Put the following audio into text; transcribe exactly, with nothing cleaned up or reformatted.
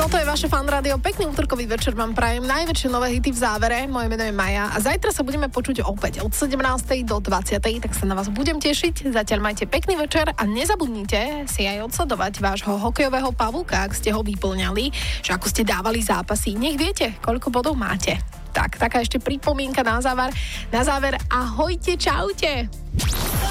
Toto je vaše Fan rádio. Pekný útorkový večer vám prajem. Najväčšie nové hity v závere. Moje meno je Maja a zajtra sa budeme počuť opäť od sedemnástej do dvadsiatej Tak sa na vás budem tešiť. Zatiaľ majte pekný večer a nezabudnite si aj odsledovať vášho hokejového pavúka, ak ste ho vyplňali, že ako ste dávali zápasy. Nech viete, koľko bodov máte. Tak, taká ešte pripomienka na záver. Na záver, ahojte, čaute.